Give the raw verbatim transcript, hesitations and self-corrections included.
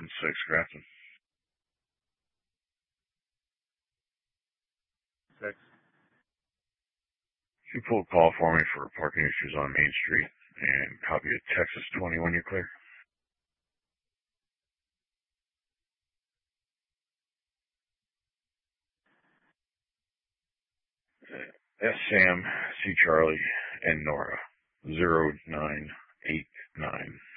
six, Grafton. Six. Could you pull a call for me for parking issues on Main Street and copy of Texas twenty when you're clear? S. Sam, C. Charlie, and Nora. Zero nine eight nine.